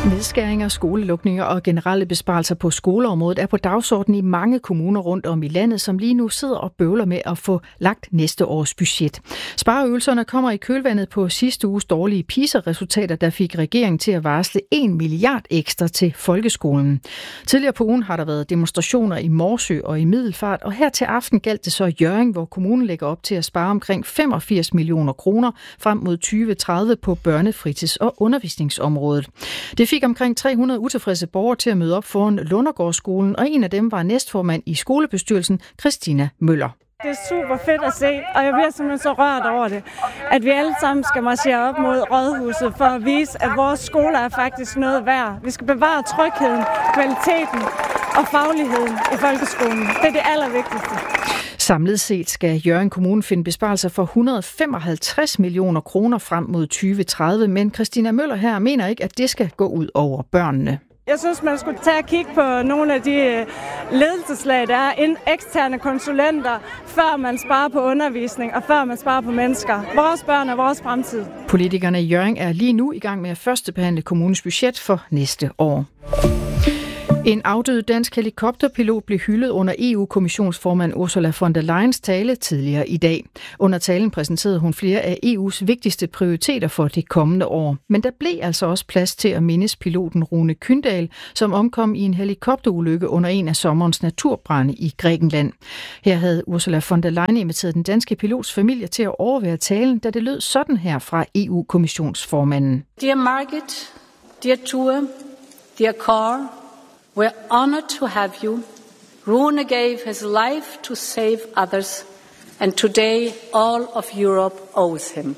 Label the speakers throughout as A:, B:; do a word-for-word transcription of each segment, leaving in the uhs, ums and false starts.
A: Nedskæringer, skolelukninger og generelle besparelser på skoleområdet er på dagsordenen i mange kommuner rundt om i landet, som lige nu sidder og bøvler med at få lagt næste års budget. Spareøvelserne kommer i kølvandet på sidste uges dårlige PISA-resultater, der fik regeringen til at varsle en milliard ekstra til folkeskolen. Tidligere på ugen har der været demonstrationer i Morsø og i Middelfart, og her til aften galt det så Hjørring, hvor kommunen lægger op til at spare omkring femogfirs millioner kroner frem mod tyve tredive på børne-, fritids- og undervisningsområdet. Det fik omkring tre hundrede utilfredse borgere til at møde op foran Lundergårdsskolen, og en af dem var næstformand i skolebestyrelsen, Christina Møller.
B: Det er super fedt at se, og jeg bliver simpelthen så rørt over det, at vi alle sammen skal marchere op mod Rådhuset for at vise, at vores skoler er faktisk noget værd. Vi skal bevare trygheden, kvaliteten og fagligheden i folkeskolen. Det er det allervigtigste.
A: Samlet set skal Hjørring Kommune finde besparelser for et hundrede og femoghalvtreds millioner kroner frem mod tyve tredive, men Christina Møller her mener ikke, at det skal gå ud over børnene.
B: Jeg synes, man skulle tage og kigge på nogle af de ledelseslag, der er eksterne konsulenter, før man sparer på undervisning og før man sparer på mennesker. Vores børn er vores fremtid.
A: Politikerne i Hjørring er lige nu i gang med at førstebehandle kommunens budget for næste år. En afdød dansk helikopterpilot blev hyldet under E U-kommissionsformand Ursula von der Leyens tale tidligere i dag. Under talen præsenterede hun flere af E U's vigtigste prioriteter for det kommende år. Men der blev altså også plads til at mindes piloten Rune Kyndal, som omkom i en helikopterulykke under en af sommerens naturbrande i Grækenland. Her havde Ursula von der Leyen inviteret den danske pilots familie til at overvære talen, da det lød sådan her fra E U-kommissionsformanden.
C: Dear Margit, dear Tua, dear Carl, we're honored to have you. Rune gave his life to save others, and today all of Europe owes him.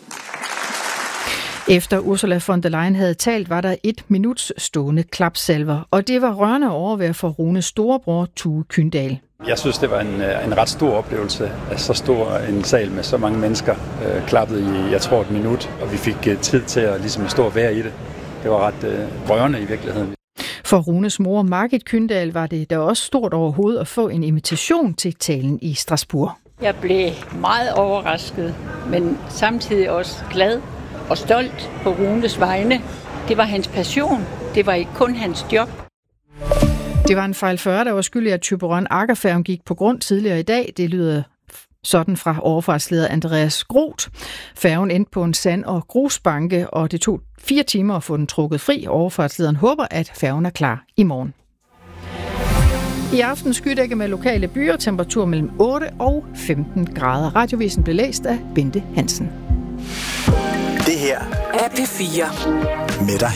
A: Efter Ursula von der Leyen havde talt, var der et minuts stående klapsalver, og det var rørende at overvære for Runes storebror Tue Kyndal.
D: Jeg synes, det var en, en ret stor oplevelse, at så stor en sal med så mange mennesker øh, klappede i, jeg tror, et minut, og vi fik øh, tid til at ligesom stå og være i det. Det var ret øh, rørende i virkeligheden.
A: For Runes mor, Margit Kyndal, var det da også stort overhovedet at få en invitation til talen i Strasbourg.
E: Jeg blev meget overrasket, men samtidig også glad og stolt på Runes vegne. Det var hans passion. Det var ikke kun hans job.
A: Det var en fejl fyrre, der var skyld i, at Thyborøn-Aggerfærgen gik på grund tidligere i dag. Det lyder sådan fra overfartsleder Andreas Groth. Færgen endte på en sand- og grusbanke, og det tog fire timer at få den trukket fri. Overfartslederen håber, at færgen er klar i morgen. I aften skydække med lokale byer, temperatur mellem otte og femten grader. Radiovisen blev læst af Bente Hansen.
F: Det her er P fire med dig.